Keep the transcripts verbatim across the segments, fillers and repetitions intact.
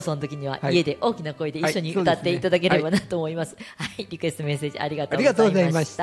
その時には家で大きな声で一緒に歌っていただければなと思います。はい、はい、リクエストメッセージありがとうございました。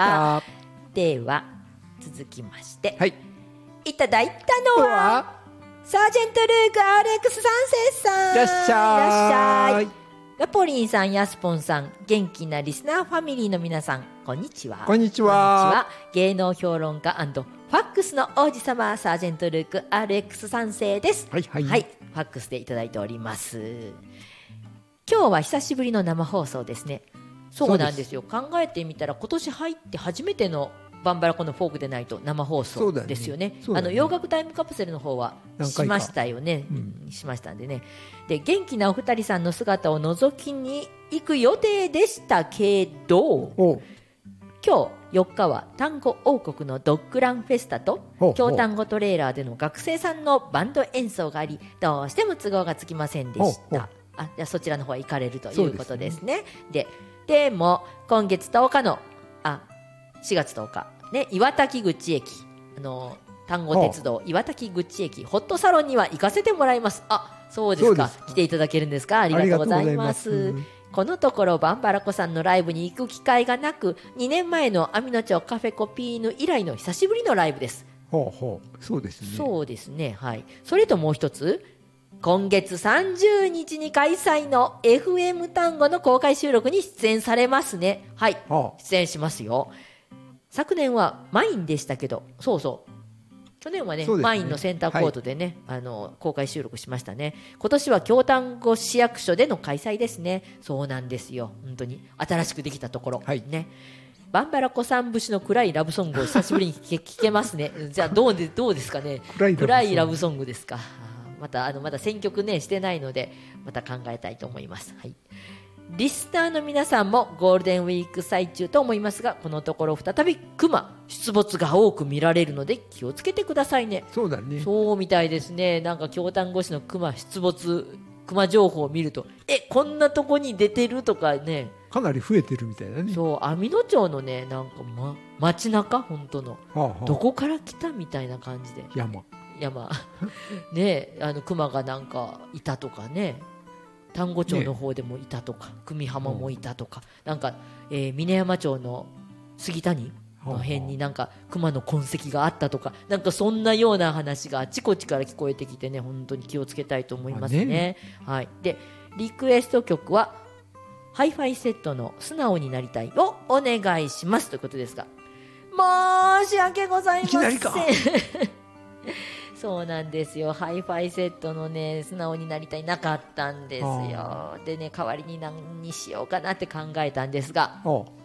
では続きまして、はい、いただいたのはサージェントルーク アールエックス さん世さん。 いらっしゃい。いらっしゃい。 ナポリンさん、ヤスポンさん、元気なリスナーファミリーの皆さん、こんにちは。 こんにちは。 芸能評論家&ファックスの王子様、サージェントルーク アールエックス さん世です。 はいはい。 はい、ファックスでいただいております。今日は久しぶりの生放送ですね。そうなんですよ。考えてみたら今年入って初めてのバンバラコのフォークでないと生放送ですよね。ねねあの洋楽タイムカプセルの方はしましたよね、うん、しましたんでね。で元気なお二人さんの姿を覗きに行く予定でしたけど、今日よっかは単語王国のドッグランフェスタと京単語トレーラーでの学生さんのバンド演奏があり、どうしても都合がつきませんでした。あ、じゃあそちらの方は行かれるということですね。で、でも今月とおかのあしがつとおか、ね、岩滝口駅、あの丹後鉄道岩滝口駅ホットサロンには行かせてもらいます。あ、そうですか。来ていただけるんですか。ありがとうございます。このところバンバラコさんのライブに行く機会がなく、にねんまえの網野町カフェコピーヌ以来の久しぶりのライブです。 ほうほう、そうですね。 そうですね、はい。それともう一つ、今月さんじゅうにちに開催の エフエム 単語の公開収録に出演されますね。はい、はあ、出演しますよ。昨年はマインでしたけど、そうそう去年は ね, ねマインのセンターコートでね、はい、あの公開収録しましたね。今年は京丹後市役所での開催ですね。そうなんですよ、本当に新しくできたところ、はい、ね。バンバラコさん節の暗いラブソングを久しぶりに聞 け, 聞けますね。じゃあどう で, どうですかね。暗いラブソングですか。またあのまだ選曲ねしてないのでまた考えたいと思います。はい、リスナーの皆さんもゴールデンウィーク最中と思いますが、このところ再びクマ出没が多く見られるので気をつけてくださいね。 そうだね。 そうみたいですね。なんか京丹後市のクマ出没クマ情報を見ると、えこんなとこに出てるとかね、 かなり増えてるみたいだね。 そう網野町のねなんか、ま、街中本当の、はあはあ、どこから来たみたいな感じで山山ね、あのクマがなんかいたとかね、丹後町の方でもいたとか、ね、久美浜もいたとか、うん、なんか、えー、峰山町の杉谷の辺になんかクマの痕跡があったとか、なんかそんなような話があちこちから聞こえてきてね、本当に気をつけたいと思います ね, ね、はい、でリクエスト曲はハイファイセットの素直になりたいをお願いしますということですが、申し訳ございません。いきなりかそうなんですよ。ハイファイセットのね素直になりたいなかったんですよ。でね代わりに何にしようかなって考えたんですが、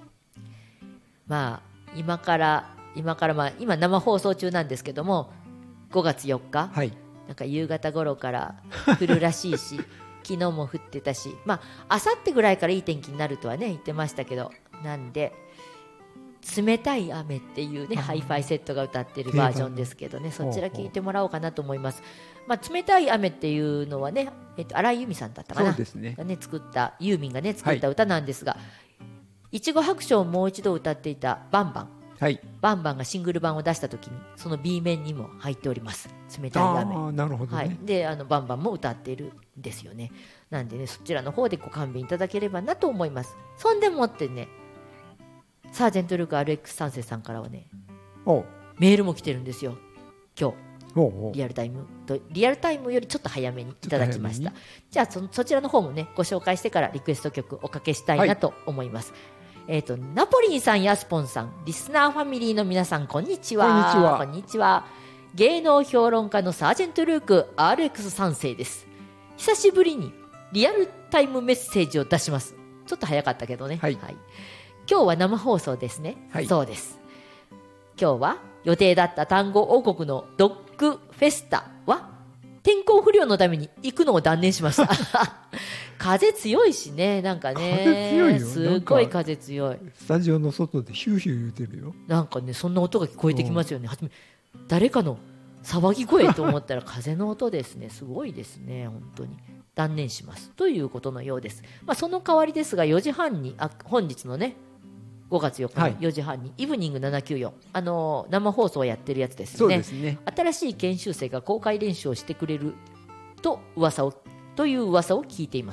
まあ今から今からまあ今生放送中なんですけども、ごがつよっか、はい、なんか夕方頃から降るらしいし昨日も降ってたし、まあ明後日ぐらいからいい天気になるとはね言ってましたけど、なんで冷たい雨っていうねハイファイセットが歌ってるバージョンですけどね、そちら聞いてもらおうかなと思います。まあ、冷たい雨っていうのはね、えっと、新井由美さんだったかな、そうですね、がね作ったユーミンがね作った歌なんですが、はい、いちご白書をもう一度歌っていたバンバン、はい、バンバンがシングル版を出した時にその B 面にも入っております。冷たい雨。 あ、なるほどね。 はい、であのバンバンも歌っているんですよね。なんでねそちらの方でご勘弁いただければなと思います。そんでもってねサージェントルーク アールエックス さん世さんからはねメールも来てるんですよ今日。おうおうリアルタイムとリアルタイムよりちょっと早めにいただきました。じゃあ そ, そちらの方もねご紹介してからリクエスト曲おかけしたいなと思います。はい、えーと、ナポリンさん、ヤスポンさん、リスナーファミリーの皆さん、こんにちは。こんにちは。こんにちは。芸能評論家のサージェントルーク アールエックス さん世です。久しぶりにリアルタイムメッセージを出します。ちょっと早かったけどね。はい。はい、今日は生放送ですね。はい、そうです。今日は予定だった単語王国のドッグフェスタは天候不良のために行くのを断念しました風強いしね、なんかね、風強いよ、すごい風強い。 スタジオの外でヒューヒュー言うてるよ。 なんかねそんな音が聞こえてきますよね。はじめ誰かの騒ぎ声と思ったら風の音ですね。すごいですね、本当に。断念しますということのようです。まあ、その代わりですがよじはんにあ本日のねごがつよっかのよじはんに、はい、イブニングななきゅうよん、あのー、生放送をやってるやつですね。そうですね。新しい研修生が公開練習をしてくれると噂をという噂を聞いています。